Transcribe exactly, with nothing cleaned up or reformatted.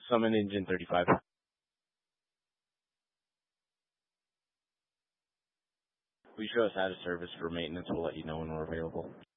Summon Engine thirty-five. We show us out of service for maintenance. We'll let you know when we're available.